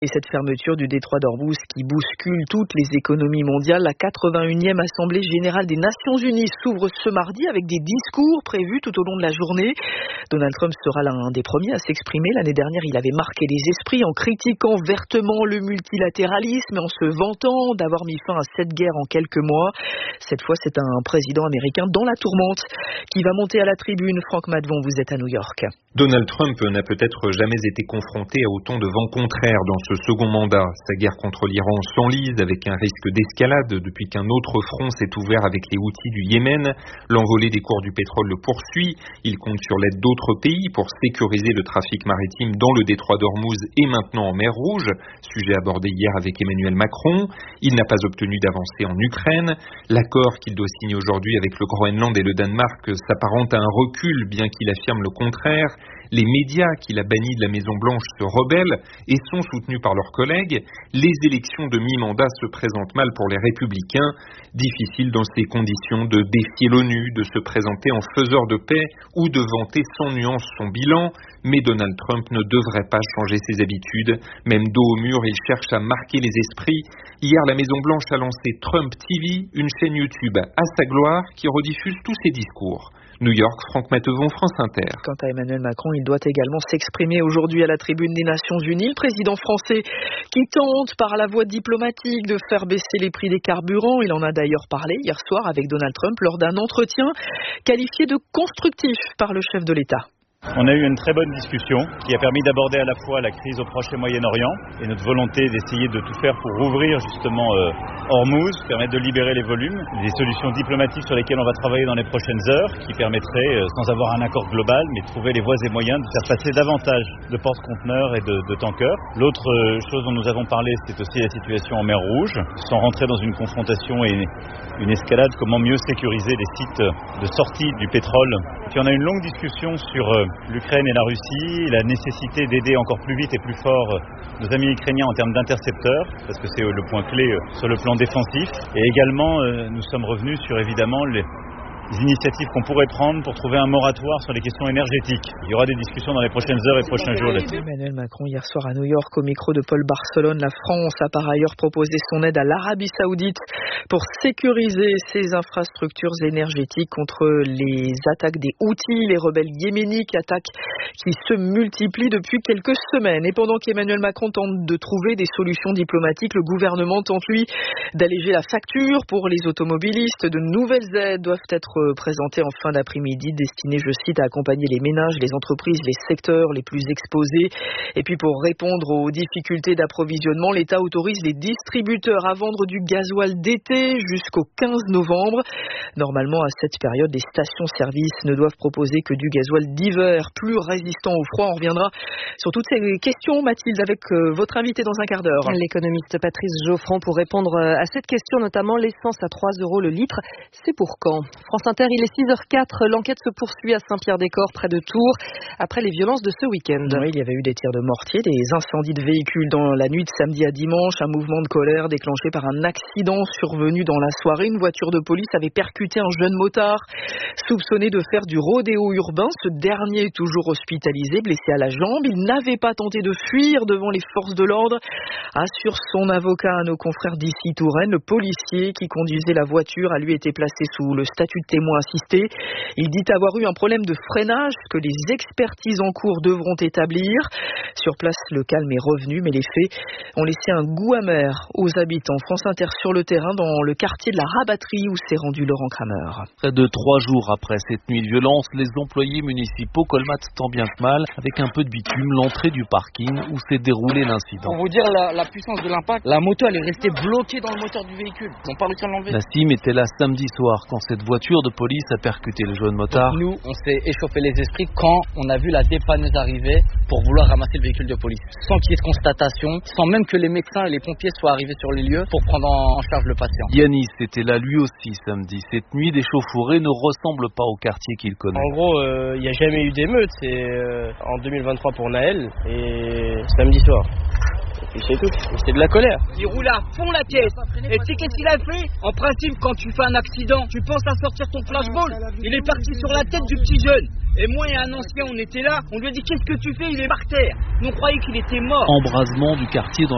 Et cette fermeture du détroit d'Ormuz qui bouscule toutes les économies mondiales, la 81e Assemblée générale des Nations Unies s'ouvre ce mardi avec des discours prévus tout au long de la journée. Donald Trump sera l'un des premiers à s'exprimer. L'année dernière, il avait marqué les esprits en critiquant vertement le multilatéralisme et en se vantant d'avoir mis fin à cette guerre en quelques mois. Cette fois, c'est un président américain dans la tourmente qui va monter à la tribune. Franck Madvon, vous êtes à New York. Donald Trump n'a peut-être jamais été confronté à autant de vents contraires dans ce second mandat. Sa guerre contre l'Iran s'enlise avec un risque d'escalade depuis qu'un autre front s'est ouvert avec les Houthis du Yémen. L'envolée des cours du pétrole le poursuit. Il compte sur l'aide d'autres pays pour sécuriser le trafic maritime dans le détroit d'Ormuz et maintenant en mer Rouge, sujet abordé hier avec Emmanuel Macron. Il n'a pas obtenu d'avancée en Ukraine. L'accord qu'il doit signer aujourd'hui avec le Groenland et le Danemark s'apparente à un recul, bien qu'il affirme le contraire. Les médias qu'il a bannis de la Maison-Blanche se rebellent et sont soutenus par leurs collègues. Les élections de mi-mandat se présentent mal pour les Républicains. Difficile dans ces conditions de défier l'ONU, de se présenter en faiseur de paix ou de vanter sans nuance son bilan. Mais Donald Trump ne devrait pas changer ses habitudes. Même dos au mur, il cherche à marquer les esprits. Hier, la Maison-Blanche a lancé Trump TV, une chaîne YouTube à sa gloire qui rediffuse tous ses discours. New York, Franck Matevon, France Inter. Quant à Emmanuel Macron, il doit également s'exprimer aujourd'hui à la tribune des Nations Unies. Le président français qui tente par la voie diplomatique de faire baisser les prix des carburants. Il en a d'ailleurs parlé hier soir avec Donald Trump lors d'un entretien qualifié de constructif par le chef de l'État. On a eu une très bonne discussion qui a permis d'aborder à la fois la crise au Proche et Moyen-Orient et notre volonté d'essayer de tout faire pour rouvrir justement Ormuz, permettre de libérer les volumes, des solutions diplomatiques sur lesquelles on va travailler dans les prochaines heures qui permettraient, sans avoir un accord global, mais de trouver les voies et moyens de faire passer davantage de porte-conteneurs et de tankers. L'autre chose dont nous avons parlé, c'est aussi la situation en mer Rouge, sans rentrer dans une confrontation et une escalade, comment mieux sécuriser les sites de sortie du pétrole. Puis on a une longue discussion sur l'Ukraine et la Russie, la nécessité d'aider encore plus vite et plus fort nos amis ukrainiens en termes d'intercepteurs, parce que c'est le point clé sur le plan défensif. Et également, nous sommes revenus sur évidemment les initiatives qu'on pourrait prendre pour trouver un moratoire sur les questions énergétiques. Il y aura des discussions dans les prochaines heures et prochains jours là-dessus. Emmanuel Macron hier soir à New York au micro de Paul Barcelone. La France a par ailleurs proposé son aide à l'Arabie Saoudite pour sécuriser ses infrastructures énergétiques contre les attaques des Houthis, les rebelles yéménites, attaques qui se multiplient depuis quelques semaines. Et pendant qu'Emmanuel Macron tente de trouver des solutions diplomatiques, le gouvernement tente lui d'alléger la facture pour les automobilistes. De nouvelles aides doivent être présentées en fin d'après-midi, destinées, je cite, à accompagner les ménages, les entreprises, les secteurs les plus exposés. Et puis pour répondre aux difficultés d'approvisionnement, l'État autorise les distributeurs à vendre du gasoil d'été jusqu'au 15 novembre. Normalement, à cette période, les stations-service ne doivent proposer que du gasoil d'hiver, plus résistant au froid. On reviendra sur toutes ces questions, Mathilde, avec votre invité dans un quart d'heure. L'économiste Patrice Geoffrand pour répondre à cette question, notamment l'essence à 3 € le litre. C'est pour quand ? France Inter, il est 6h04. L'enquête se poursuit à Saint-Pierre-des-Corps, près de Tours, après les violences de ce week-end. Oui, il y avait eu des tirs de mortier, des incendies de véhicules dans la nuit de samedi à dimanche, un mouvement de colère déclenché par un accident survenu dans la soirée. Une voiture de police avait percuté un jeune motard soupçonné de faire du rodéo urbain. Ce dernier est toujours hospitalisé, blessé à la jambe. Il n'avait pas tenté de fuir devant les forces de l'ordre, assure son avocat à nos confrères d'ici Touraine. Le policier qui conduisait la voiture a lui été placé sous le statut de témoin assisté. Il dit avoir eu un problème de freinage que les expertises en cours devront établir. Sur place, le calme est revenu, mais les faits ont laissé un goût amer aux habitants. France Inter sur le terrain dans le quartier de la Rabatterie où s'est rendu Laurent Kramer. Près de 3 jours après cette nuit de violence, les employés municipaux colmatent tant bien que mal, avec un peu de bitume, l'entrée du parking où s'est déroulé l'incident. Pour vous dire la puissance de l'impact, la moto elle est restée bloquée dans le moteur du véhicule. Ils n'ont pas réussi à l'enlever. Nassim était là samedi soir quand cette voiture de police a percuté le jeune motard. Nous, on s'est échauffé les esprits quand on a vu la dépanneuse arriver pour vouloir ramasser le véhicule de police. Sans qu'il y ait de constatation, sans même que les médecins et les pompiers soient arrivés sur les lieux pour prendre en charge le patient. Yanis était là lui aussi samedi. Cette nuit d'échauffourée ne ressemble pas au quartier qu'il connaît. En gros, il n'y a jamais eu d'émeute. C'est en 2023 pour Naël et samedi soir. Et c'est tout, c'est de la colère. Il roule à fond la caisse. Et tu sais qu'est-ce qu'il a fait? En principe, quand tu fais un accident, tu penses à sortir ton flashball. Il est parti sur la tête du petit jeune. Et moi et un ancien, on était là. On lui a dit qu'est-ce que tu fais? Il est par terre. Nous on croyait qu'il était mort. Embrasement du quartier dans